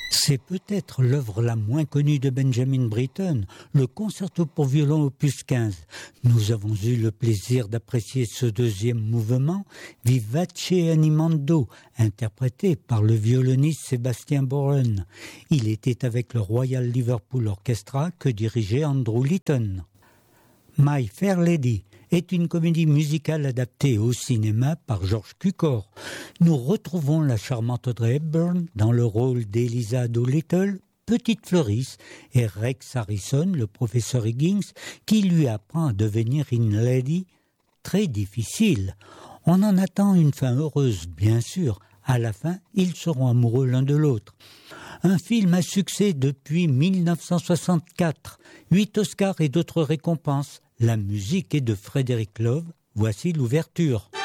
C'est peut-être l'œuvre la moins connue de Benjamin Britten, le concerto pour violon opus 15. Nous avons eu le plaisir d'apprécier ce deuxième mouvement, Vivace Animando, interprété par le violoniste Sébastien Boren. Il était avec le Royal Liverpool Orchestra que dirigeait Andrew Litton. My Fair Lady est une comédie musicale adaptée au cinéma par George Cukor. Nous retrouvons la charmante Audrey Hepburn dans le rôle d'Eliza Doolittle, petite fleuriste, et Rex Harrison, le professeur Higgins, qui lui apprend à devenir une lady très difficile. On en attend une fin heureuse, bien sûr. À la fin, ils seront amoureux l'un de l'autre. Un film à succès depuis 1964, 8 Oscars et d'autres récompenses. La musique est de Frédéric Love. Voici l'ouverture.